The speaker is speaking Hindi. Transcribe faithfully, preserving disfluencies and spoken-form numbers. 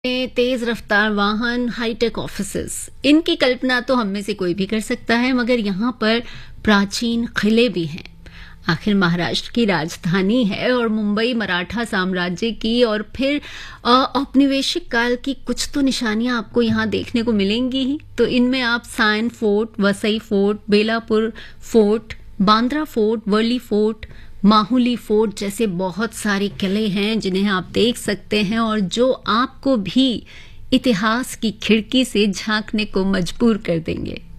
तेज रफ्तार वाहन, हाईटेक ऑफिसेस, इनकी कल्पना तो हम में से कोई भी कर सकता है, मगर यहाँ पर प्राचीन किले भी हैं। आखिर महाराष्ट्र की राजधानी है और मुंबई मराठा साम्राज्य की और फिर औपनिवेशिक काल की कुछ तो निशानियां आपको यहाँ देखने को मिलेंगी ही। तो इनमें आप Sion fort, Vasai fort, Belapur fort, Bandra fort, Worli fort, Mahuli fort जैसे बहुत सारे किले हैं जिन्हें आप देख सकते हैं और जो आपको भी इतिहास की खिड़की से झांकने को मजबूर कर देंगे।